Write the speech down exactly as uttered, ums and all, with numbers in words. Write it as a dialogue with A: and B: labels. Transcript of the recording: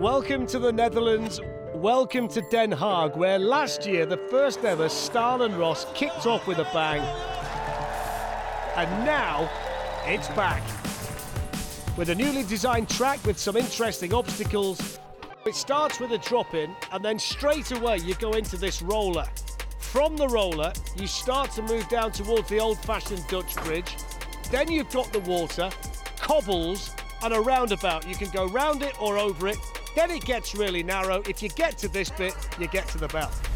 A: Welcome to the Netherlands, welcome to Den Haag, where last year the first ever Staal and Ross kicked off with a bang. And now, it's back. With a newly designed track with some interesting obstacles. It starts with a drop-in, and then straight away you go into this roller. From the roller, you start to move down towards the old-fashioned Dutch bridge. Then you've got the water, cobbles, and a roundabout. You can go round it or over it. Then it gets really narrow. If you get to this bit, you get to the bell.